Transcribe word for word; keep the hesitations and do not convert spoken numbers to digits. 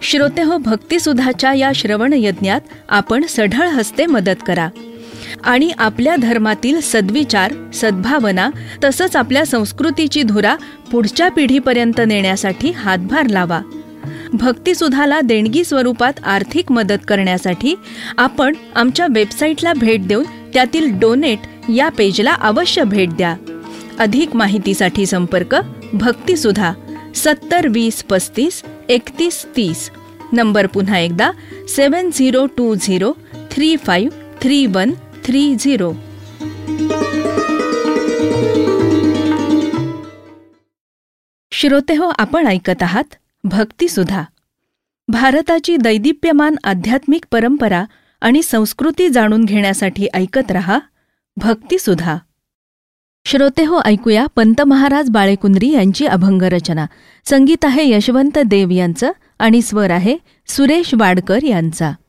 श्रोतेहो, भक्तिसुधाच्या या श्रवण यज्ञात आपण सढळ हस्ते मदत करा आणि आपल्या धर्मातील सद्विचार, सद्भावना तसंच आपल्या संस्कृतीची धुरा पुढच्या पिढीपर्यंत नेण्यासाठी हातभार लावा. भक्तिसुधाला देणगी स्वरूपात आर्थिक मदत करण्यासाठी आपण आमच्या वेबसाईटला भेट देऊन त्यातील डोनेट या पेजला अवश्य भेट द्या. अधिक माहितीसाठी संपर्क भक्तिसुधा सत्तर वीस पस्तीस एकतीस तीस. नंबर पुन्हा एकदा सेवन zero to zero three five three one three zero. श्रोतेहो, आपण ऐकत आहात भक्तिसुधा. भारताची दैदिप्यमान आध्यात्मिक परंपरा आणि संस्कृती जाणून घेण्यासाठी ऐकत रहा भक्तिसुधा. श्रोतेहो, ऐकूया पंत महाराज बाळेकुंद्री यांची अभंगरचना. संगीत आहे यशवंत देव यांचं आणि स्वर आहे सुरेश वाडकर यांचा.